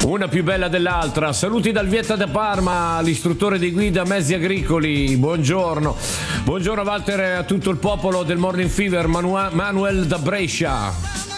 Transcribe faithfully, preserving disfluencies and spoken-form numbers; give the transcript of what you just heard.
Una più bella dell'altra. Saluti dal Vietta da Parma, l'istruttore di guida mezzi agricoli. Buongiorno. Buongiorno Walter e a tutto il popolo del Morning Fever. Manu- Manuel da Brescia.